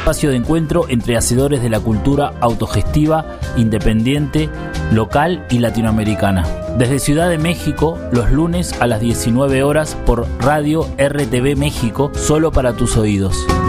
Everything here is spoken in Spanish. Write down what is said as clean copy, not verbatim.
espacio de encuentro entre hacedores de la cultura autogestiva, independiente, local y latinoamericana. Desde Ciudad de México, los lunes a las 19 horas por Radio RTV México, solo para tus oídos.